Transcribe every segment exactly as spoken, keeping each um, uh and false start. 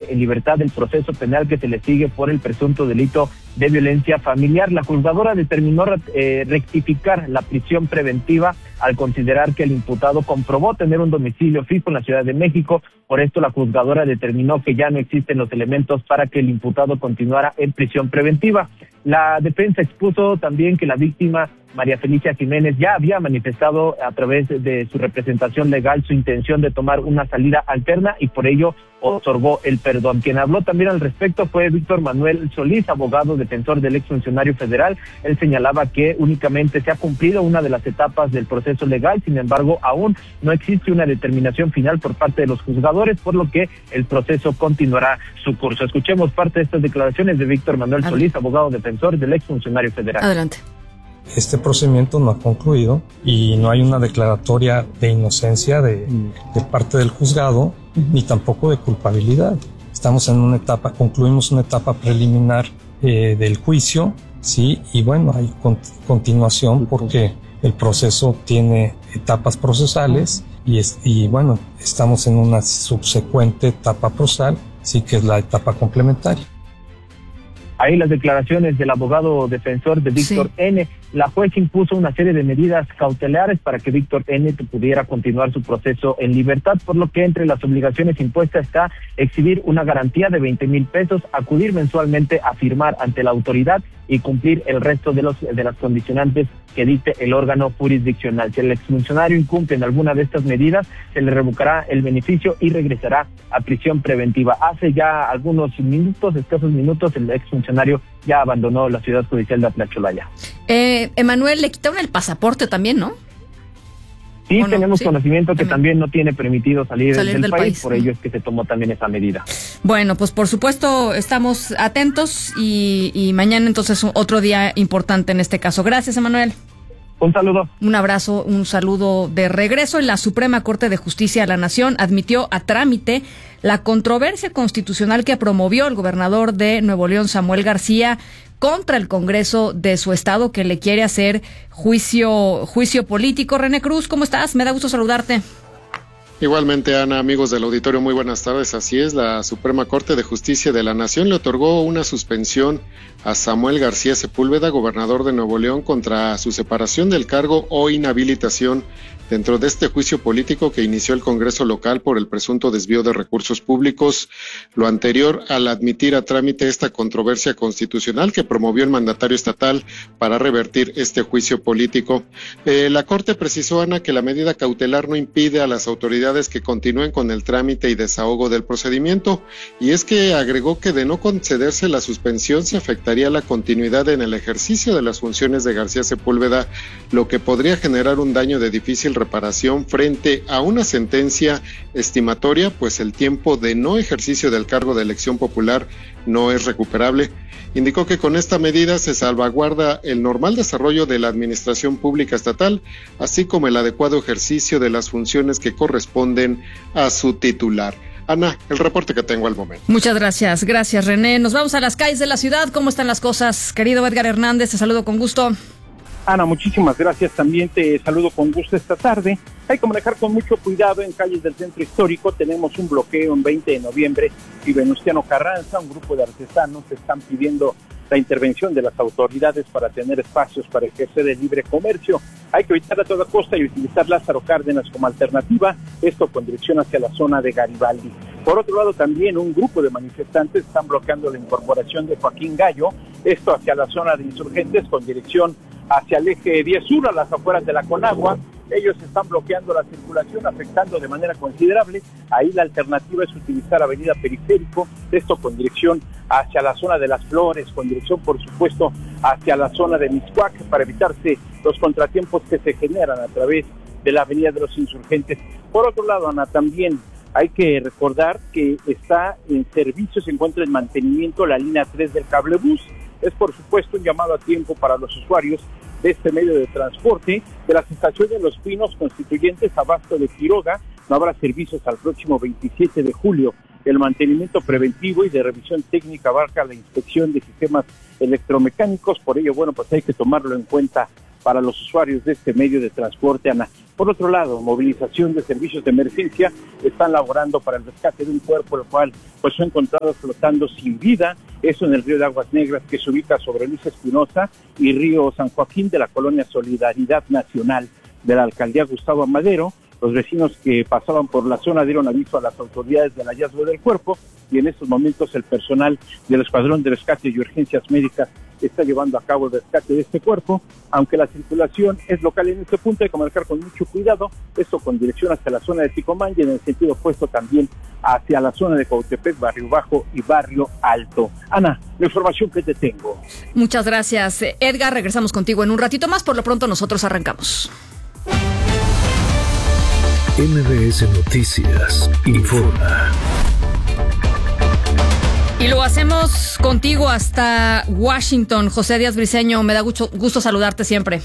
en libertad el proceso penal que se le sigue por el presunto delito de violencia familiar. La juzgadora determinó eh, rectificar la prisión preventiva al considerar que el imputado comprobó tener un domicilio fijo en la Ciudad de México. Por esto, la juzgadora determinó que ya no existen los elementos para que el imputado continuara en prisión preventiva. La defensa expuso también que la víctima, María Felicia Jiménez, ya había manifestado a través de su representación legal su intención de tomar una salida alterna y por ello otorgó el perdón. Quien habló también al respecto fue Víctor Manuel Solís, abogado defensor del exfuncionario federal. Él señalaba que únicamente se ha cumplido una de las etapas del proceso legal, sin embargo, aún no existe una determinación final por parte de los juzgadores, por lo que el proceso continuará su curso. Escuchemos parte de estas declaraciones de Víctor Manuel Solís, abogado defensor del exfuncionario federal. Adelante. Este procedimiento no ha concluido y no hay una declaratoria de inocencia de, de parte del juzgado, ni tampoco de culpabilidad. Estamos en una etapa, concluimos una etapa preliminar eh, del juicio, sí, y bueno, hay con, continuación porque el proceso tiene etapas procesales y, es, y bueno, estamos en una subsecuente etapa procesal, sí, que es la etapa complementaria. Ahí las declaraciones del abogado defensor de Víctor sí. N. La juez impuso una serie de medidas cautelares para que Víctor N. pudiera continuar su proceso en libertad, por lo que entre las obligaciones impuestas está exhibir una garantía de veinte mil pesos, acudir mensualmente a firmar ante la autoridad y cumplir el resto de los de las condicionantes que dicte el órgano jurisdiccional. Si el exfuncionario incumple en alguna de estas medidas, se le revocará el beneficio y regresará a prisión preventiva. Hace ya algunos minutos, escasos minutos, el exfuncionario ya abandonó la ciudad judicial de Atlacholaya. Eh, Emanuel, le quitaron el pasaporte también, ¿no? Sí, no? tenemos ¿Sí? conocimiento que también. también no tiene permitido salir, salir del, del país, país, por ello es que se tomó también esa medida. Bueno, pues por supuesto estamos atentos y, y mañana entonces otro día importante en este caso. Gracias, Emanuel. Un saludo. Un abrazo, un saludo de regreso. La Suprema Corte de Justicia de la Nación admitió a trámite la controversia constitucional que promovió el gobernador de Nuevo León, Samuel García, contra el Congreso de su estado, que le quiere hacer juicio, juicio político. René Cruz, ¿cómo estás? Me da gusto saludarte. Igualmente, Ana, amigos del auditorio, muy buenas tardes. Así es, la Suprema Corte de Justicia de la Nación le otorgó una suspensión a Samuel García Sepúlveda, gobernador de Nuevo León, contra su separación del cargo o inhabilitación dentro de este juicio político que inició el Congreso local por el presunto desvío de recursos públicos. Lo anterior al admitir a trámite esta controversia constitucional que promovió el mandatario estatal para revertir este juicio político. Eh, la Corte precisó, Ana, que la medida cautelar no impide a las autoridades que continúen con el trámite y desahogo del procedimiento, y es que agregó que de no concederse la suspensión se afectaría la continuidad en el ejercicio de las funciones de García Sepúlveda, lo que podría generar un daño de difícil reparación frente a una sentencia estimatoria, pues el tiempo de no ejercicio del cargo de elección popular no es recuperable. Indicó que con esta medida se salvaguarda el normal desarrollo de la administración pública estatal, así como el adecuado ejercicio de las funciones que corresponden a su titular. Ana, el reporte que tengo al momento. Muchas gracias, gracias René. Nos vamos a las calles de la ciudad. ¿Cómo están las cosas? Querido Edgar Hernández, te saludo con gusto. Ana, muchísimas gracias. También te saludo con gusto esta tarde. Hay que manejar con mucho cuidado en calles del centro histórico. Tenemos un bloqueo en veinte de noviembre y Venustiano Carranza. Un grupo de artesanos están pidiendo la intervención de las autoridades para tener espacios para ejercer el libre comercio. Hay que evitar a toda costa y utilizar Lázaro Cárdenas como alternativa, esto con dirección hacia la zona de Garibaldi. Por otro lado, también un grupo de manifestantes están bloqueando la incorporación de Joaquín Gallo, esto hacia la zona de Insurgentes con dirección hacia el eje diez sur, a las afueras de la Conagua. Ellos están bloqueando la circulación, afectando de manera considerable. Ahí la alternativa es utilizar Avenida Periférico, esto con dirección hacia la zona de Las Flores, con dirección, por supuesto, hacia la zona de Mixcoac, para evitarse los contratiempos que se generan a través de la Avenida de los Insurgentes. Por otro lado, Ana, también hay que recordar que está en servicio, se encuentra en mantenimiento la línea tres del cablebús. Es, por supuesto, un llamado a tiempo para los usuarios de este medio de transporte. De las estaciones de Los Pinos constituyentes Abasto de Quiroga no habrá servicios al próximo veintisiete de julio. El mantenimiento preventivo y de revisión técnica abarca la inspección de sistemas electromecánicos. Por ello, bueno, pues hay que tomarlo en cuenta para los usuarios de este medio de transporte, Ana. Por otro lado, movilización de servicios de emergencia están laborando para el rescate de un cuerpo, el cual pues fue encontrado flotando sin vida, eso en el río de Aguas Negras, que se ubica sobre Luis Espinosa y río San Joaquín de la colonia Solidaridad Nacional de la alcaldía Gustavo Amadero. Los vecinos que pasaban por la zona dieron aviso a las autoridades del hallazgo del cuerpo y en estos momentos el personal del Escuadrón de Rescate y Urgencias Médicas está llevando a cabo el rescate de este cuerpo. Aunque la circulación es local en este punto, hay que manejar con mucho cuidado, esto con dirección hacia la zona de Ticomán y en el sentido opuesto también hacia la zona de Cautepec, Barrio Bajo y Barrio Alto. Ana, la información que te tengo. Muchas gracias, Edgar. Regresamos contigo en un ratito más. Por lo pronto nosotros arrancamos. M B S Noticias informa. Y lo hacemos contigo hasta Washington. José Díaz Briceño, me da gusto, gusto saludarte siempre.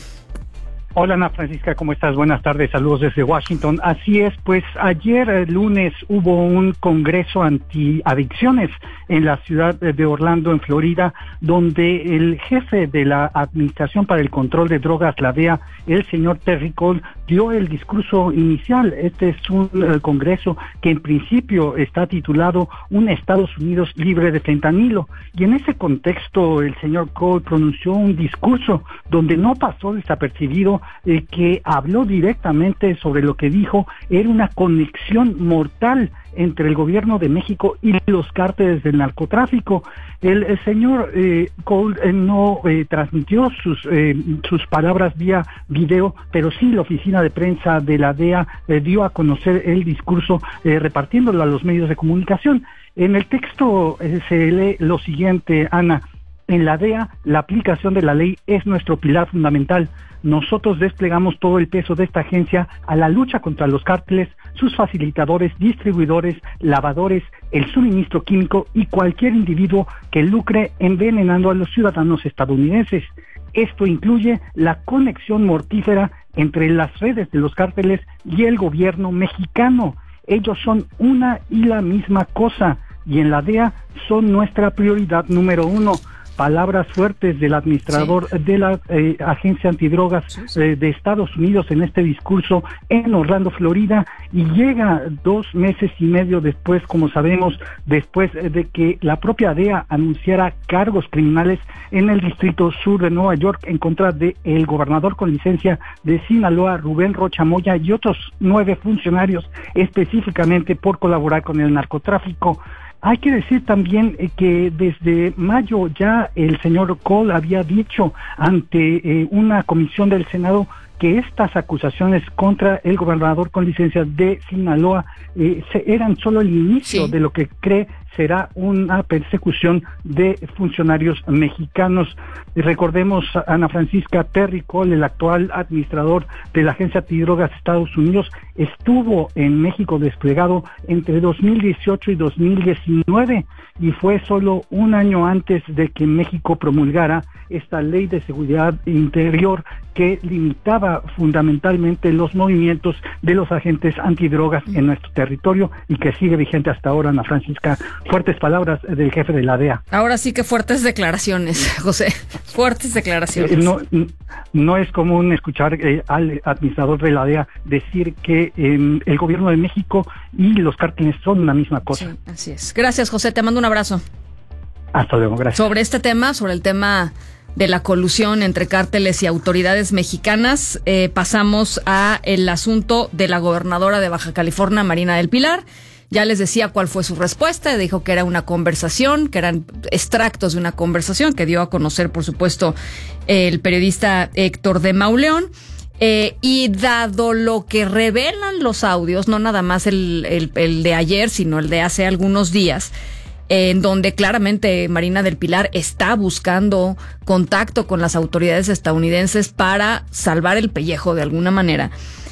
Hola Ana Francisca, ¿cómo estás? Buenas tardes, saludos desde Washington. Así es, pues ayer el lunes hubo un congreso antiadicciones en la ciudad de Orlando, en Florida, donde el jefe de la Administración para el Control de Drogas, la D E A, el señor Terry Cole, dio el discurso inicial. Este es un uh, congreso que en principio está titulado Un Estados Unidos libre de fentanilo, y en ese contexto el señor Cole pronunció un discurso donde no pasó desapercibido, eh, que habló directamente sobre lo que dijo era una conexión mortal entre el gobierno de México y los cárteles del narcotráfico. El, el señor eh, Cole eh, no eh, transmitió sus eh, sus palabras vía video, pero sí la oficina de prensa de la D E A eh, dio a conocer el discurso eh, repartiéndolo a los medios de comunicación. En el texto eh, se lee lo siguiente, Ana: en la D E A, la aplicación de la ley es nuestro pilar fundamental. Nosotros desplegamos todo el peso de esta agencia a la lucha contra los cárteles, sus facilitadores, distribuidores, lavadores, el suministro químico y cualquier individuo que lucre envenenando a los ciudadanos estadounidenses. Esto incluye la conexión mortífera entre las redes de los cárteles y el gobierno mexicano. Ellos son una y la misma cosa, y en la D E A son nuestra prioridad número uno. Palabras fuertes del administrador sí. de la eh, Agencia Antidrogas sí, sí. Eh, de Estados Unidos en este discurso en Orlando, Florida, y llega dos meses y medio después, como sabemos, después de que la propia D E A anunciara cargos criminales en el Distrito Sur de Nueva York en contra de el gobernador con licencia de Sinaloa, Rubén Rocha Moya, y otros nueve funcionarios, específicamente por colaborar con el narcotráfico. Hay que decir también eh, que desde mayo ya el señor Cole había dicho ante eh, una comisión del Senado que estas acusaciones contra el gobernador con licencia de Sinaloa eh, se, eran solo el inicio sí. de lo que cree será una persecución de funcionarios mexicanos. Recordemos, Ana Francisca, Terry Cole, el actual administrador de la Agencia Antidrogas de Estados Unidos, estuvo en México desplegado entre dos mil dieciocho y dos mil diecinueve, y fue solo un año antes de que México promulgara esta ley de seguridad interior que limitaba fundamentalmente los movimientos de los agentes antidrogas en nuestro territorio y que sigue vigente hasta ahora, Ana Francisca. Fuertes palabras del jefe de la D E A. Ahora sí que fuertes declaraciones, José. Fuertes declaraciones. Eh, no, no es común escuchar eh, al administrador de la D E A decir que eh, el gobierno de México y los cárteles son la misma cosa. Sí, así es. Gracias, José. Te mando un abrazo. Hasta luego, gracias. Sobre este tema, sobre el tema de la colusión entre cárteles y autoridades mexicanas, eh, pasamos a el asunto de la gobernadora de Baja California, Marina del Pilar. Ya les decía cuál fue su respuesta. Dijo que era una conversación, que eran extractos de una conversación que dio a conocer, por supuesto, el periodista Héctor de Mauleón. Eh, y dado lo que revelan los audios, no nada más el, el, el de ayer, sino el de hace algunos días, en donde claramente Marina del Pilar está buscando contacto con las autoridades estadounidenses para salvar el pellejo de alguna manera,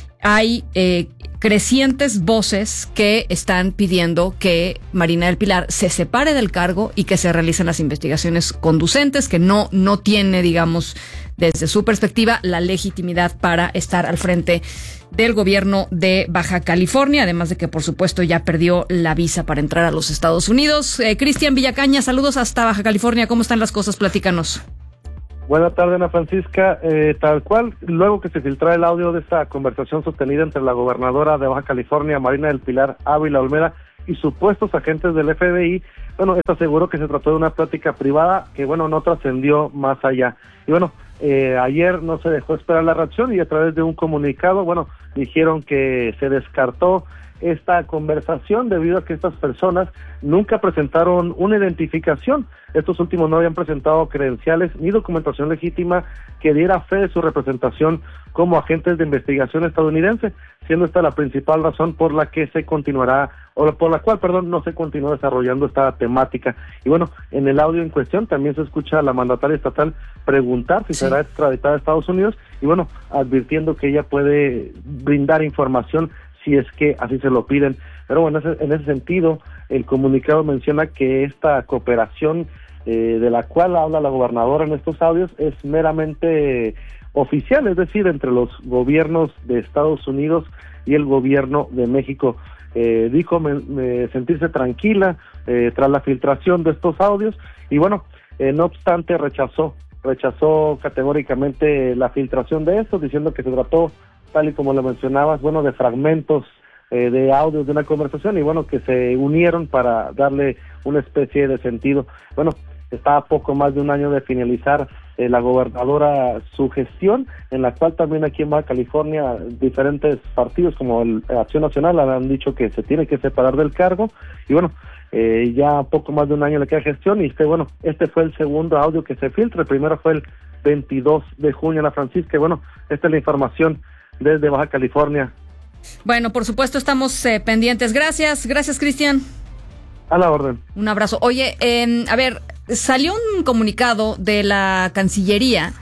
hay eh, crecientes voces que están pidiendo que Marina del Pilar se separe del cargo y que se realicen las investigaciones conducentes, que no, no tiene, digamos, desde su perspectiva, la legitimidad para estar al frente del gobierno de Baja California, además de que, por supuesto, ya perdió la visa para entrar a los Estados Unidos. Eh, Cristian Villacaña, saludos hasta Baja California. ¿Cómo están las cosas? Platícanos. Buenas tardes, Ana Francisca. Eh, tal cual, luego que se filtrara el audio de esta conversación sostenida entre la gobernadora de Baja California, Marina del Pilar Ávila Olmeda, y supuestos agentes del F B I, bueno, esto aseguró que se trató de una plática privada que, bueno, no trascendió más allá. Y bueno, eh, ayer no se dejó esperar la reacción y a través de un comunicado, bueno, dijeron que se descartó esta conversación debido a que estas personas nunca presentaron una identificación. Estos últimos no habían presentado credenciales ni documentación legítima que diera fe de su representación como agentes de investigación estadounidense, siendo esta la principal razón por la que se continuará, o por la cual, perdón, no se continúa desarrollando esta temática. Y bueno, en el audio en cuestión también se escucha a la mandataria estatal preguntar si sí. será extraditada a Estados Unidos y bueno, advirtiendo que ella puede brindar información si es que así se lo piden. Pero bueno, en ese, en ese sentido, el comunicado menciona que esta cooperación eh, de la cual habla la gobernadora en estos audios es meramente oficial, es decir, entre los gobiernos de Estados Unidos y el gobierno de México. Eh, dijo me, me sentirse tranquila eh, tras la filtración de estos audios y bueno, eh, no obstante rechazó, rechazó categóricamente la filtración de estos, diciendo que se trató, tal y como lo mencionabas, bueno, de fragmentos eh, de audios de una conversación y bueno, que se unieron para darle una especie de sentido. Bueno, está a poco más de un año de finalizar eh, la gobernadora su gestión, en la cual también aquí en Baja California diferentes partidos como el Acción Nacional han dicho que se tiene que separar del cargo y bueno, eh, ya poco más de un año le queda gestión y este, bueno, este fue el segundo audio que se filtra, el primero fue el veintidós de junio, Ana Francisca, y bueno, esta es la información desde Baja California. Bueno, por supuesto estamos eh, pendientes. Gracias, gracias Cristian. A la orden. Un abrazo. Oye, eh, a ver, salió un comunicado de la Cancillería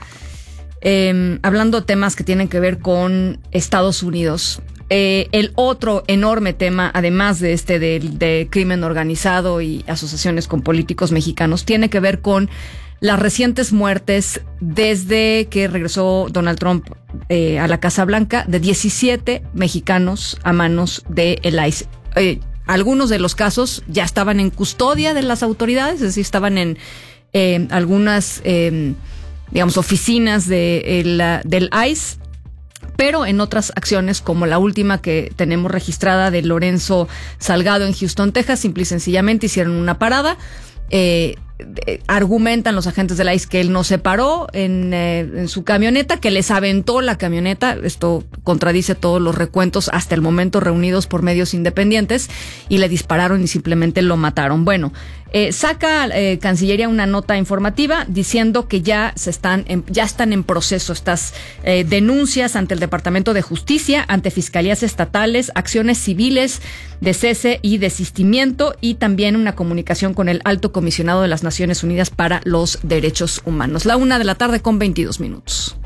eh, hablando de temas que tienen que ver con Estados Unidos. Eh, el otro enorme tema, además de este de, de crimen organizado y asociaciones con políticos mexicanos, tiene que ver con las recientes muertes desde que regresó Donald Trump eh, a la Casa Blanca de diecisiete mexicanos a manos del I C E. Eh, algunos de los casos ya estaban en custodia de las autoridades, es decir, estaban en eh, algunas, eh, digamos, oficinas de, el, del I C E, pero en otras acciones, como la última que tenemos registrada de Lorenzo Salgado en Houston, Texas, simple y sencillamente hicieron una parada. Eh, argumentan los agentes del I C E que él no se paró en, eh, en su camioneta, que les aventó la camioneta. Esto contradice todos los recuentos hasta el momento reunidos por medios independientes, y le dispararon y simplemente lo mataron. Bueno, eh, saca eh, Cancillería una nota informativa diciendo que ya se están en, ya están en proceso estas eh, denuncias ante el Departamento de Justicia, ante fiscalías estatales, acciones civiles de cese y desistimiento, y también una comunicación con el Alto Comisionado de las Naciones Unidas para los Derechos Humanos. La una de la tarde con veintidós minutos.